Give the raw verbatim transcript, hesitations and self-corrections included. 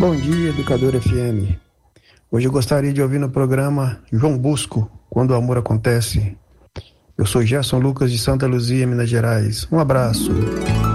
Bom dia, Educador F M. Hoje eu gostaria de ouvir no programa João Bosco, Quando o Amor Acontece. Eu sou Gerson Lucas de Santa Luzia, Minas Gerais. Um abraço.